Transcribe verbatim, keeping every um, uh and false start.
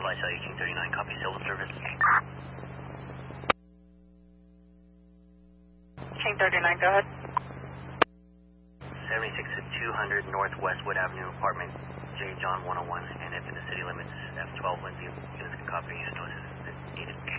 Y S L eighteen thirty-nine, copy civil service. eighteen thirty-nine, go ahead. seventy-six to two hundred Northwest Wood Avenue, apartment J. John one oh one, and into the city limits, F twelve Lindsay. Units can copy, and no assistance needed.